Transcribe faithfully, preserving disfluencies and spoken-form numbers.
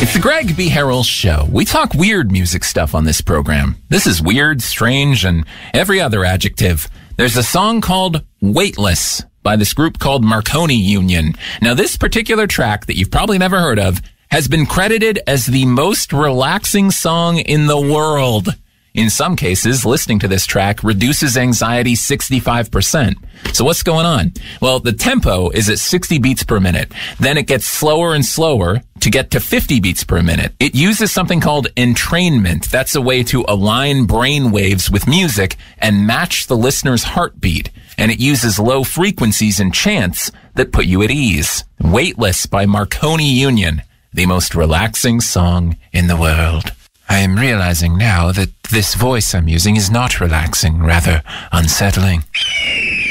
It's the Greg B. Harrell Show. We talk weird music stuff on this program. This is weird, strange, and every other adjective. There's a song called Weightless by this group called Marconi Union. Now, this particular track that you've probably never heard of has been credited as the most relaxing song in the world. In some cases, listening to this track reduces anxiety sixty-five percent. So what's going on? Well, the tempo is at sixty beats per minute. Then it gets slower and slower to get to fifty beats per minute. It uses something called entrainment. That's a way to align brain waves with music and match the listener's heartbeat. And it uses low frequencies and chants that put you at ease. Weightless by Marconi Union, the most relaxing song in the world. I am realizing now that this voice I'm using is not relaxing, rather unsettling.